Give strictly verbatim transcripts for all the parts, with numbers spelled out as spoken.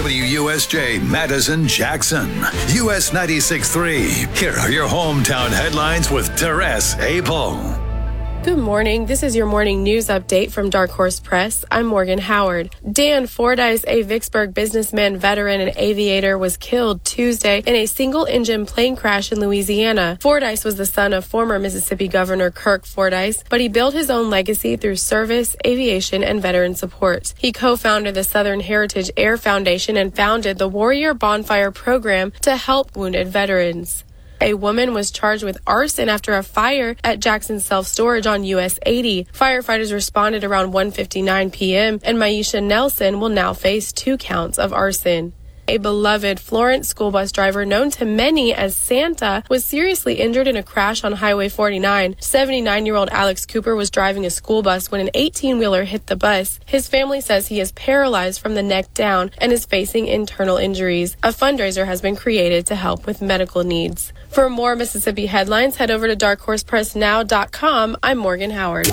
W U S J Madison Jackson. U S ninety-six point three. Here are your hometown headlines with Therese Apel. Good morning. This is your morning news update from Dark Horse Press. I'm Morgan Howard. Dan Fordyce, a Vicksburg businessman, veteran, and aviator, was killed Tuesday in a single-engine plane crash in Louisiana. Fordyce was the son of former Mississippi Governor Kirk Fordyce, but he built his own legacy through service, aviation, and veteran support. He co-founded the Southern Heritage Air Foundation and founded the Warrior Bonfire Program to help wounded veterans. A woman was charged with arson after a fire at Jackson Self-Storage on U S eighty. Firefighters responded around one fifty-nine p.m., and Maisha Nelson will now face two counts of arson. A beloved Florence school bus driver known to many as Santa was seriously injured in a crash on Highway forty-nine. seventy-nine-year-old Alex Cooper was driving a school bus when an eighteen-wheeler hit the bus. His family says he is paralyzed from the neck down and is facing internal injuries. A fundraiser has been created to help with medical needs. For more Mississippi headlines, head over to dark horse press now dot com. I'm Morgan Howard.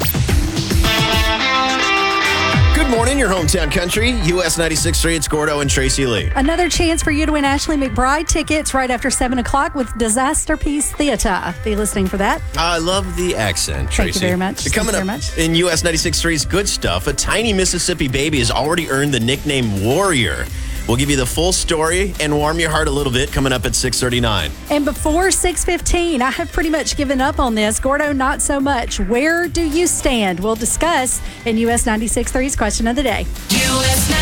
Good morning, your hometown country. U S ninety-six point three, it's Gordo and Tracy Lee. Another chance for you to win Ashley McBride tickets right after seven o'clock with Disaster Piece Theater. Be listening for that. I love the accent, Tracy. Thank you very much. Coming Thank you up very much. in U S ninety-six point three's Good Stuff, a tiny Mississippi baby has already earned the nickname Warrior. We'll give you the full story and warm your heart a little bit coming up at six thirty-nine. And before six fifteen, I have pretty much given up on this. Gordo, not so much. Where do you stand? We'll discuss in U S ninety-six point three's Question of the Day. U S